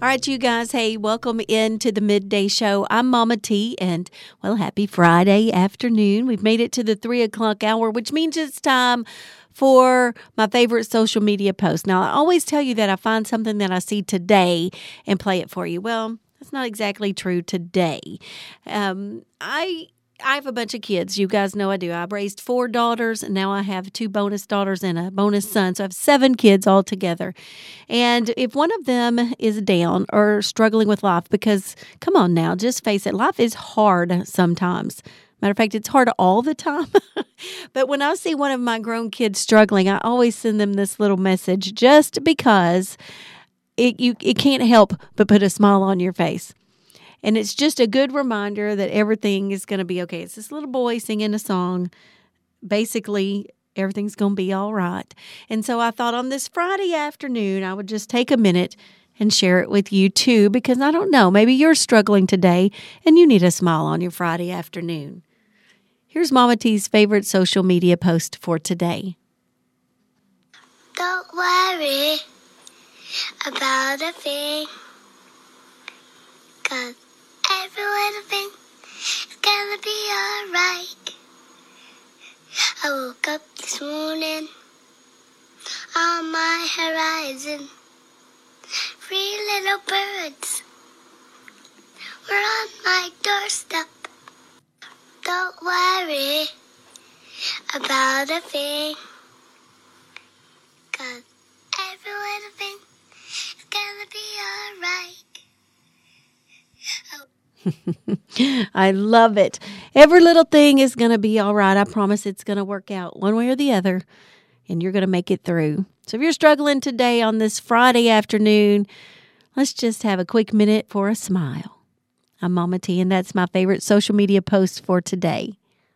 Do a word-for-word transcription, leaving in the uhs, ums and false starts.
All right, you guys. Hey, welcome into the midday show. I'm Mama T, and well, happy Friday afternoon. We've made it to the three o'clock hour, which means it's time for my favorite social media post. Now, I always tell you that I find something that I see today and play it for you. Well, that's not exactly true today. Um, I. I have a bunch of kids. You guys know I do. I've raised four daughters, and now I have two bonus daughters and a bonus son. So I have seven kids altogether. And if one of them is down or struggling with life, because come on now, just face it, life is hard sometimes. Matter of fact, it's hard all the time. But when I see one of my grown kids struggling, I always send them this little message just because it you it can't help but put a smile on your face. And it's just a good reminder that everything is going to be okay. It's this little boy singing a song. Basically, everything's going to be all right. And so I thought on this Friday afternoon, I would just take a minute and share it with you too, because I don't know, maybe you're struggling today and you need a smile on your Friday afternoon. Here's Mama T's favorite social media post for today. Don't worry about a thing, 'cause every little thing is gonna be alright. I woke up this morning on my horizon. Three little birds were on my doorstep. Don't worry about a thing, 'cause every little thing is gonna be alright. I love it. Every little thing is going to be all right. I promise it's going to work out one way or the other, and you're going to make it through. So if you're struggling today on this Friday afternoon, let's just have a quick minute for a smile. I'm Mama T, and that's my favorite social media post for today.